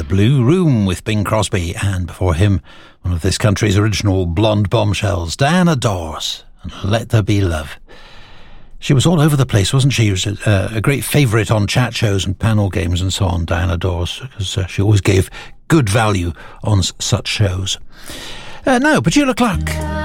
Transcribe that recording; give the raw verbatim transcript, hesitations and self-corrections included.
Blue Room with Bing Crosby, and before him, one of this country's original blonde bombshells, Diana Dors, and Let There Be Love. She was all over the place, wasn't she? She was a, a great favourite on chat shows and panel games and so on, Diana Dors, because uh, she always gave good value on s- such shows. Uh, now, Petula Clark.